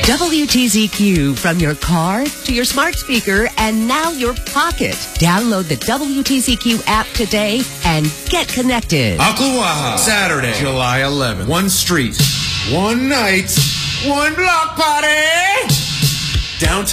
WTZQ from your car to your smart speaker and now your pocket. Download the WTZQ app today and get connected. Akluaha, Saturday, July 11th. One street, one night, one block party. Downtown.